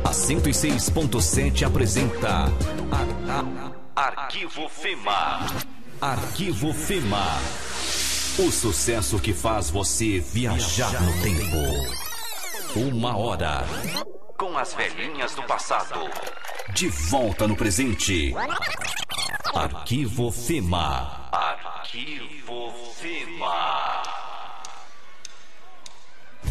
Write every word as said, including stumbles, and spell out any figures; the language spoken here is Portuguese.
A cento e seis ponto sete apresenta Ar- Ar- Arquivo Fema. Arquivo Fema. O sucesso que faz você viajar no tempo. Uma hora com as velhinhas do passado. De volta no presente. Arquivo Fema. Arquivo Fema.